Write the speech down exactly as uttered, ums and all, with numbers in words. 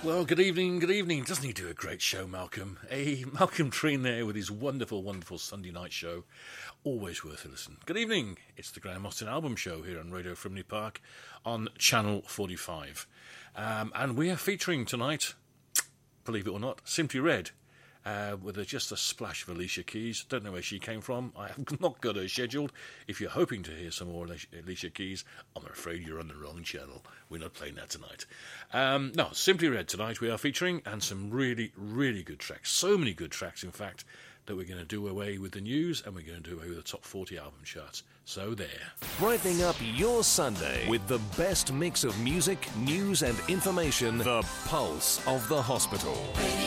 Well, good evening, good evening. Doesn't he do a great show, Malcolm? Hey, Malcolm Treen there with his wonderful, wonderful Sunday night show. Always worth a listen. Good evening. It's the Graham Austin Album Show here on Radio Frimley Park on Channel forty-five. Um, and we are featuring tonight, believe it or not, Simply Red. Uh, with a, just a splash of Alicia Keys. Don't know where she came from. I have not got her scheduled. If you're hoping to hear some more Alicia Keys, I'm afraid you're on the wrong channel. We're not playing that tonight. Um, no, Simply Red tonight we are featuring, and some really, really good tracks. So many good tracks, in fact, that we're going to do away with the news, and we're going to do away with the top forty album charts. So there. Brightening up your Sunday with the best mix of music, news and information. The Pulse of the Hospital.